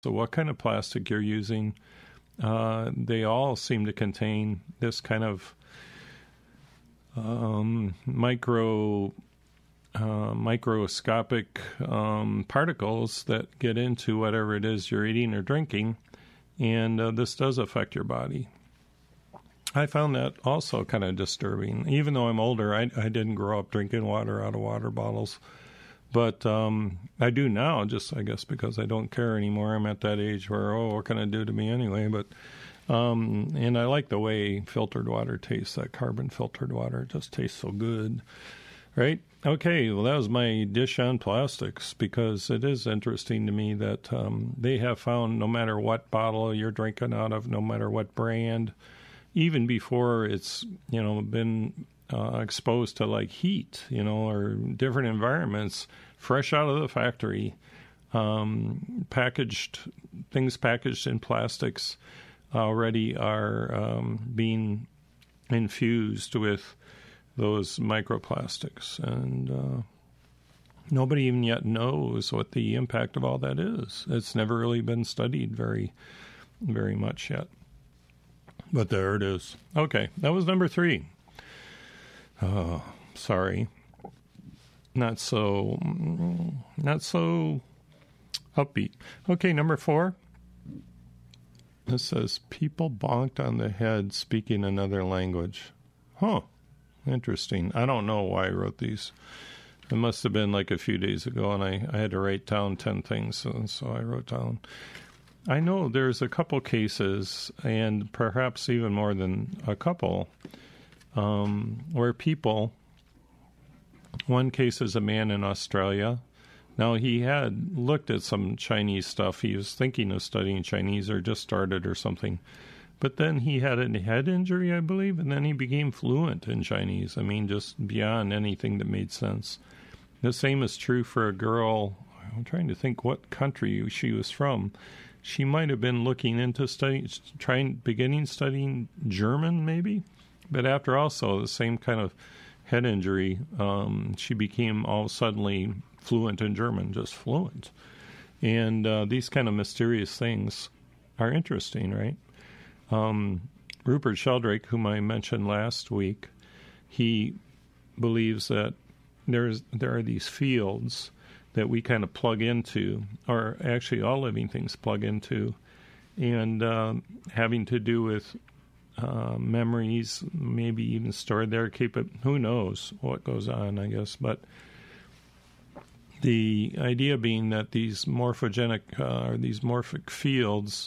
So what kind of plastic you're using, they all seem to contain this kind of microscopic particles that get into whatever it is you're eating or drinking, and this does affect your body. I found that also kind of disturbing. Even though I'm older, I didn't grow up drinking water out of water bottles. But I do now, just I guess because I don't care anymore. I'm at that age where, what can it do to me anyway? But and I like the way filtered water tastes. That carbon filtered water just tastes so good, right? Okay, well, that was my dish on plastics, because it is interesting to me that they have found no matter what bottle you're drinking out of, no matter what brand, even before it's been exposed to like heat, or different environments, fresh out of the factory, packaged in plastics already are being infused with those microplastics, and nobody even yet knows what the impact of all that is. It's never really been studied very, very much yet. But there it is. Okay, that was number 3. Oh, sorry. Not so upbeat. Okay, number 4. This says, people bonked on the head speaking another language. Huh. Interesting. I don't know why I wrote these. It must have been like a few days ago, and I had to write down 10 things, so I wrote down. I know there's a couple cases, and perhaps even more than a couple, where people, one case is a man in Australia. Now, he had looked at some Chinese stuff. He was thinking of studying Chinese or just started or something. But then he had a head injury, I believe, and then he became fluent in Chinese. I mean, just beyond anything that made sense. The same is true for a girl. I'm trying to think what country she was from. She might have been looking into beginning studying German, maybe. But after also the same kind of head injury, she became all suddenly fluent in German, just fluent. And these kind of mysterious things are interesting, right? Rupert Sheldrake, whom I mentioned last week, he believes that there are these fields that we kind of plug into, or actually all living things plug into, and having to do with memories, maybe even stored there, who knows what goes on, I guess. But the idea being that these morphogenic, or these morphic fields,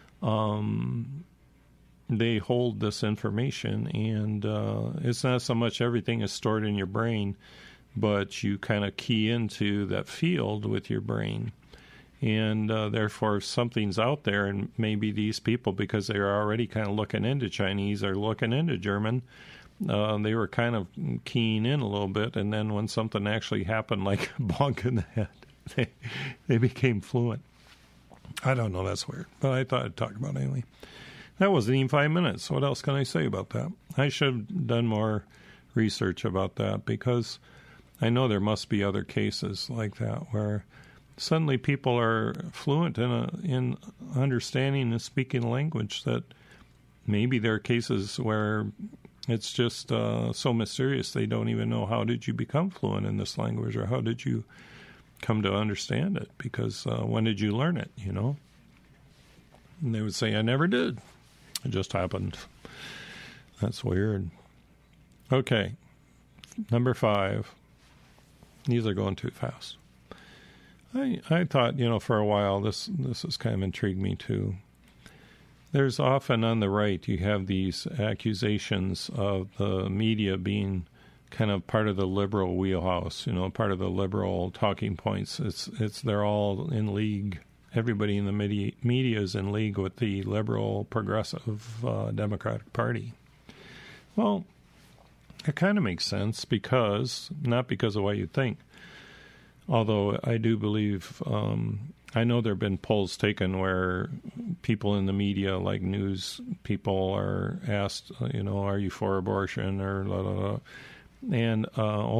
they hold this information, and it's not so much everything is stored in your brain, but you kind of key into that field with your brain. And therefore, if something's out there, and maybe these people, because they were already kind of looking into Chinese or looking into German, they were kind of keying in a little bit. And then when something actually happened, like a bonk in the head, they became fluent. I don't know, that's weird. But I thought I'd talk about it anyway. That wasn't even 5 minutes. What else can I say about that? I should have done more research about that, because I know there must be other cases like that where suddenly people are fluent in understanding and speaking a language that maybe there are cases where it's just so mysterious they don't even know, how did you become fluent in this language, or how did you come to understand it, because when did you learn it, And they would say, I never did. It just happened. That's weird. Okay, number 5. These are going too fast. I thought, for a while, this has kind of intrigued me too. There's often on the right, you have these accusations of the media being kind of part of the liberal wheelhouse, part of the liberal talking points. They're all in league. Everybody in the media is in league with the liberal, progressive Democratic Party. Well, it kind of makes sense, not because of what you think. Although I do believe, I know there have been polls taken where people in the media, like news people, are asked, are you for abortion, or blah, blah, blah. And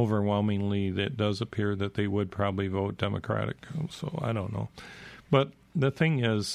overwhelmingly, it does appear that they would probably vote Democratic. So I don't know. But the thing is,